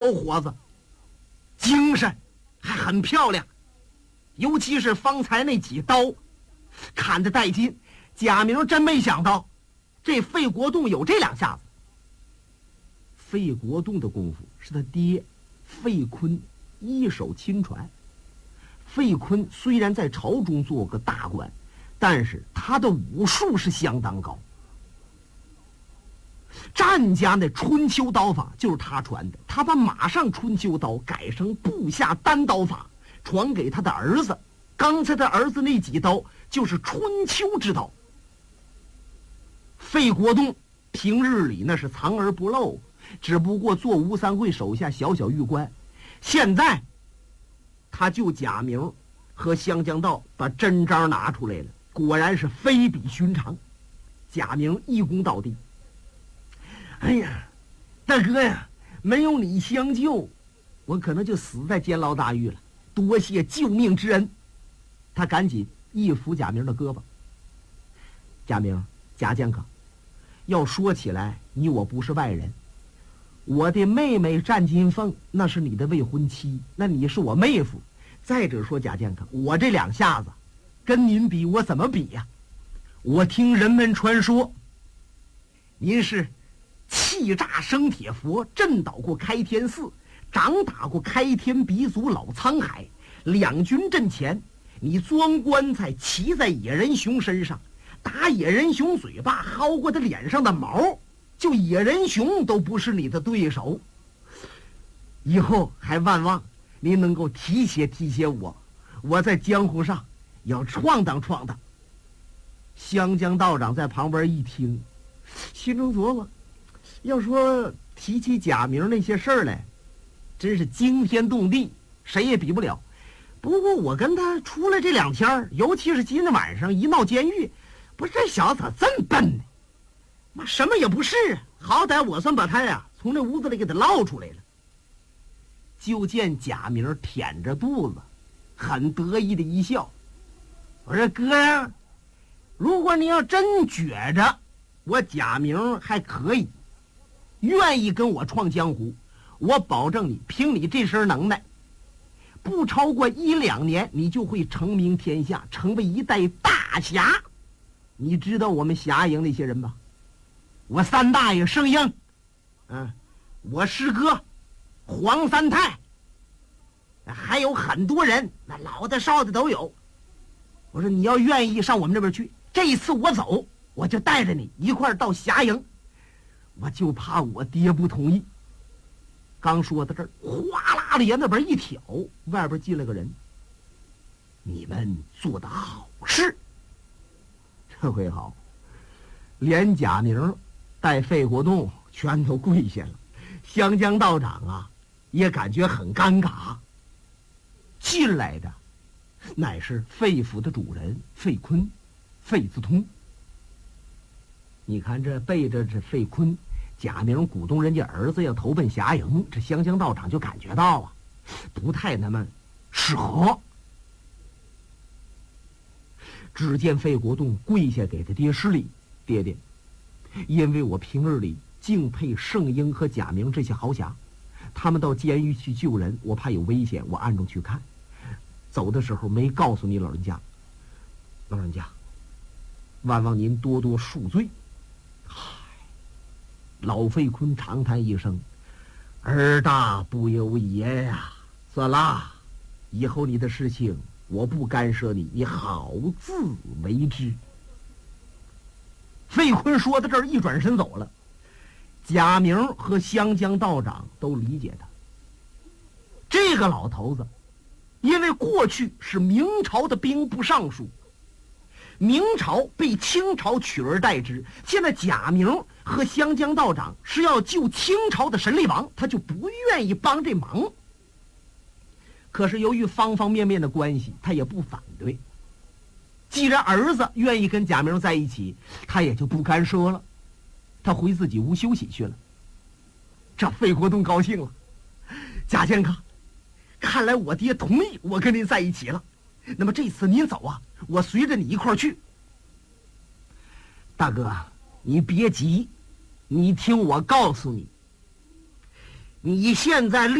伙子，精神还很漂亮，尤其是方才那几刀砍得带劲。贾明真没想到这费国栋有这两下子。费国栋的功夫是他爹费坤一手亲传。费坤虽然在朝中做个大官，但是他的武术是相当高。战家那春秋刀法就是他传的，他把马上春秋刀改成部下单刀法，传给他的儿子。刚才他儿子那几刀就是春秋之刀。费国栋平日里那是藏而不露，只不过做吴三桂手下小小狱官。现在他就贾明和湘江道把真章拿出来了，果然是非比寻常。贾明一躬到地：哎呀，大哥呀，没有你相救，我可能就死在监牢大狱了，多谢救命之恩。他赶紧一扶贾明的胳膊：贾明，贾剑客，要说起来，你我不是外人。我的妹妹战金凤那是你的未婚妻，那你是我妹夫。再者说，贾剑客，我这两下子跟您比，我怎么比呀？我听人们传说，您是气炸生铁佛，震倒过开天寺，掌打过开天鼻祖老沧海，两军阵前，你钻棺材骑在野人熊身上，打野人熊嘴巴，薅过他脸上的毛，就野人熊都不是你的对手。以后还万望您能够提携提携我，我在江湖上要闯荡闯荡。湘江道长在旁边一听，心中琢磨，要说提起贾明那些事儿来，真是惊天动地，谁也比不了。不过我跟他出来这2天，尤其是今天晚上一闹监狱，不是这小子咋这么笨呢？妈什么也不是，好歹我算把他呀从这屋子里给他捞出来了。就见贾明舔着肚子，很得意的一笑。我说哥呀，如果你要真觉着我贾明还可以，愿意跟我创江湖，我保证你凭你这身能耐，不超过1、2年，你就会成名天下，成为一代大侠。你知道我们侠营那些人吧？我三大爷盛英，我师哥黄三太，还有很多人，那老的少的都有。我说你要愿意上我们这边去，这一次我走，我就带着你一块儿到侠营。我就怕我爹不同意。刚说到这儿，哗啦的沿那边一挑，外边进来个人。你们做的好事。这回好，连贾明带费国栋全都跪下了。湘江道长啊也感觉很尴尬。进来的乃是费府的主人费坤，费自通。你看这背着这费坤，贾明鼓动人家儿子要投奔侠营，这湘江道长就感觉到啊不太那么适合。只见费国栋跪下给他爹施礼：爹爹，因为我平日里敬佩盛英和贾明这些豪侠，他们到监狱去救人，我怕有危险，我暗中去看，走的时候没告诉你老人家。老人家，万望您多多恕罪。老费坤长叹一声：儿大不由爷呀，算啦，以后你的事情我不干涉你，你好自为之。费坤说到这儿，一转身走了。贾明和湘江道长都理解他。这个老头子，因为过去是明朝的兵部尚书，明朝被清朝取而代之，现在贾明和湘江道长是要救清朝的神力王，他就不愿意帮这忙。可是由于方方面面的关系，他也不反对。既然儿子愿意跟贾明在一起，他也就不干涉了。他回自己屋休息去了。这费国栋高兴了：贾剑客，看来我爹同意我跟您在一起了。那么这次您走啊，我随着你一块儿去。大哥，你别急，你听我告诉你，你现在